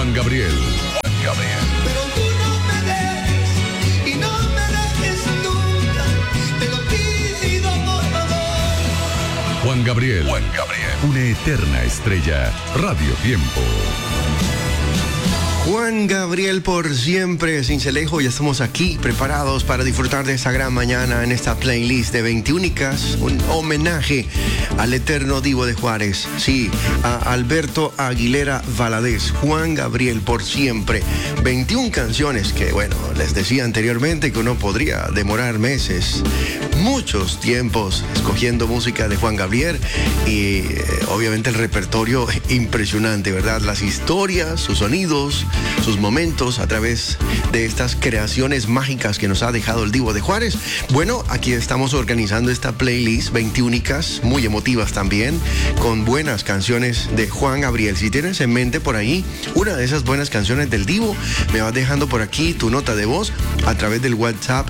Juan Gabriel. Pero tú no me dejes y no me dejes nunca, te lo pido por favor. Juan Gabriel. Una eterna estrella. Radio Tiempo. Juan Gabriel por siempre, Sincelejo, ya estamos aquí preparados para disfrutar de esta gran mañana en esta playlist de 21, un homenaje al eterno divo de Juárez, sí, a Alberto Aguilera Valadez. Juan Gabriel por siempre, 21 canciones que, bueno, les decía anteriormente que uno podría demorar meses, muchos tiempos escogiendo música de Juan Gabriel y obviamente el repertorio impresionante, ¿verdad? Las historias, sus sonidos, sus momentos a través de estas creaciones mágicas que nos ha dejado el divo de Juárez. Bueno, aquí estamos organizando esta playlist 21, muy emotivas también, con buenas canciones de Juan Gabriel. Si tienes en mente por ahí una de esas buenas canciones del divo, me vas dejando por aquí tu nota de voz a través del WhatsApp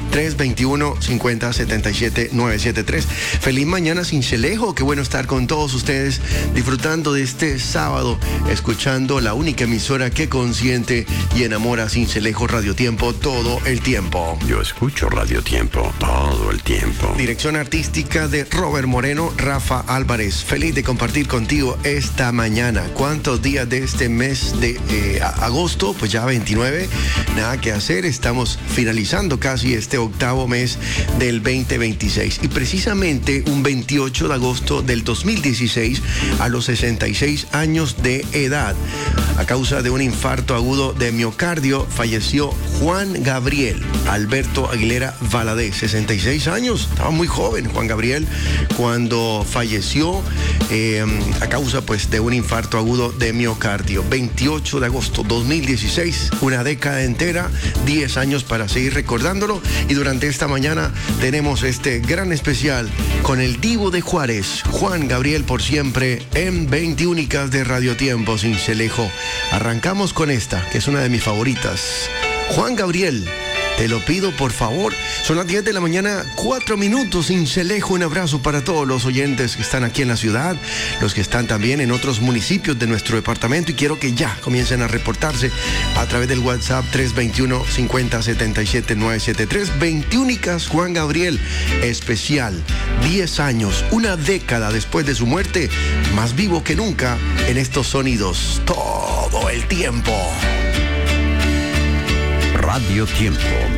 321-50-77-973. Feliz mañana, Sincelejo, qué bueno estar con todos ustedes disfrutando de este sábado, escuchando la única emisora que consiente y enamora, Sincelejo, Radio Tiempo todo el tiempo. Yo escucho Radio Tiempo todo el tiempo. Dirección artística de Robert Moreno, Rafa Álvarez. Feliz de compartir contigo esta mañana. ¿Cuántos días de este mes de agosto? Pues ya 29. Nada que hacer. Estamos finalizando casi este octavo mes del 2026. Y precisamente un 28 de agosto del 2016, a los 66 años de edad, a causa de un infarto agudo de miocardio, falleció Juan Gabriel Alberto Aguilera Valadez, 66 años. Estaba muy joven Juan Gabriel cuando falleció a causa pues de un infarto agudo de miocardio. 28 de agosto 2016, una década entera, 10 años para seguir recordándolo. Y durante esta mañana tenemos este gran especial con el divo de Juárez, Juan Gabriel por siempre, en 21 de Radio Tiempo, Sincelejo. Arrancamos con esta, que es una de mis favoritas. Juan Gabriel, te lo pido por favor. Son las 10 de la mañana, 4 minutos, Sincelejo. Un abrazo para todos los oyentes que están aquí en la ciudad, los que están también en otros municipios de nuestro departamento, y quiero que ya comiencen a reportarse a través del WhatsApp 321-50-77-973. 21 Juan Gabriel, especial, 10 años, una década después de su muerte, más vivo que nunca en estos sonidos todo el tiempo. Radio Tiempo